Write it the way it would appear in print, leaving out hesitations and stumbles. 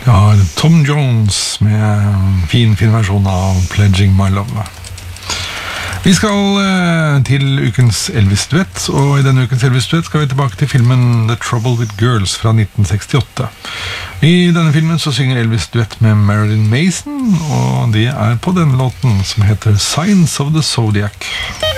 Ja, Tom Jones med en fin versjon av Pledging My Love. Vi skal til ukens Elvis-duett, og i denne ukens Elvis-duett skal vi tilbake til filmen The Trouble with Girls fra 1968. I denne filmen så synger Elvis duett med Marilyn Mason, og det på denne låten som heter Signs of the Zodiac.